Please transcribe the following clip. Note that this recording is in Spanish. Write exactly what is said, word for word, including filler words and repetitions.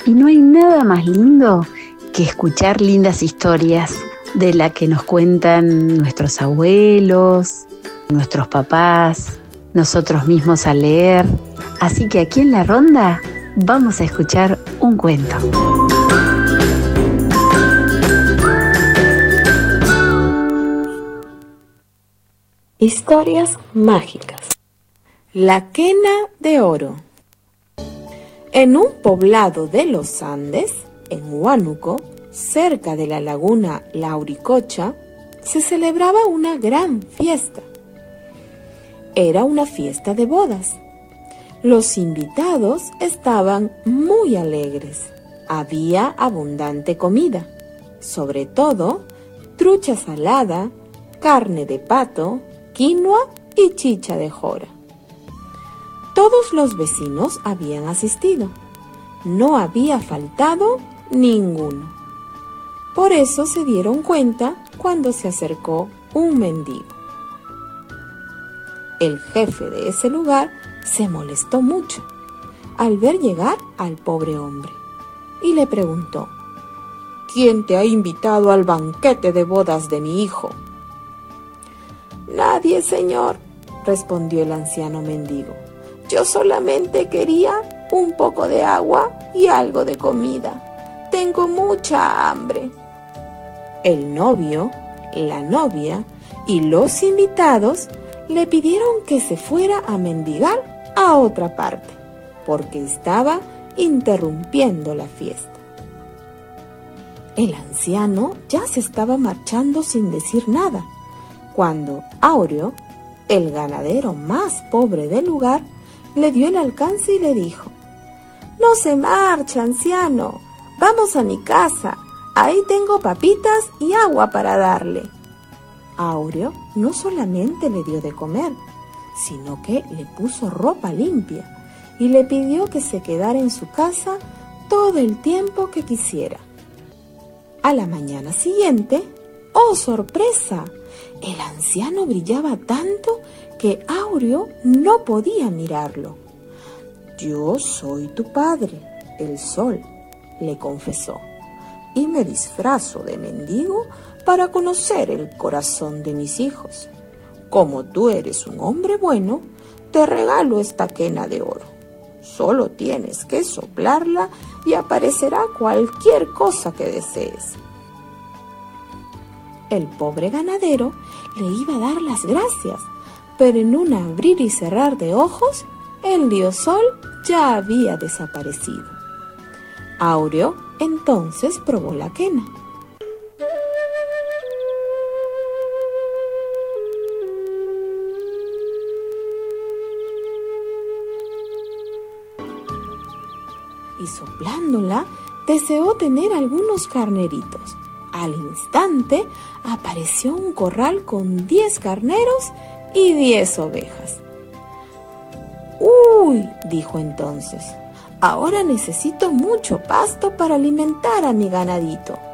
Y no hay nada más lindo que escuchar lindas historias de las que nos cuentan nuestros abuelos, nuestros papás, nosotros mismos al leer. Así que aquí en La Ronda vamos a escuchar un cuento. Historias mágicas. La quena de oro. En un poblado de los Andes, en Huánuco, cerca de la laguna Lauricocha, se celebraba una gran fiesta. Era una fiesta de bodas. Los invitados estaban muy alegres. Había abundante comida, sobre todo trucha salada, carne de pato, quinoa y chicha de jora. Todos los vecinos habían asistido. No había faltado ninguno. Por eso se dieron cuenta cuando se acercó un mendigo. El jefe de ese lugar se molestó mucho al ver llegar al pobre hombre y le preguntó: ¿Quién te ha invitado al banquete de bodas de mi hijo? Nadie, señor, respondió el anciano mendigo. Yo solamente quería un poco de agua y algo de comida. Tengo mucha hambre. El novio, la novia y los invitados le pidieron que se fuera a mendigar a otra parte, porque estaba interrumpiendo la fiesta. El anciano ya se estaba marchando sin decir nada, cuando Áureo, el ganadero más pobre del lugar, le dio el alcance y le dijo: «No se marche, anciano, vamos a mi casa, ahí tengo papitas y agua para darle». Áureo no solamente le dio de comer, sino que le puso ropa limpia y le pidió que se quedara en su casa todo el tiempo que quisiera. A la mañana siguiente, ¡oh sorpresa!, el anciano brillaba tanto que Áureo no podía mirarlo. «Yo soy tu padre, el sol», le confesó, «y me disfrazo de mendigo para conocer el corazón de mis hijos. Como tú eres un hombre bueno, te regalo esta quena de oro. Solo tienes que soplarla y aparecerá cualquier cosa que desees». El pobre ganadero le iba a dar las gracias, pero en un abrir y cerrar de ojos, el dios Sol ya había desaparecido. Áureo entonces probó la quena. Y soplándola, deseó tener algunos carneritos. Al instante apareció un corral con diez carneros y diez ovejas. «Uy», dijo entonces, «ahora necesito mucho pasto para alimentar a mi ganadito.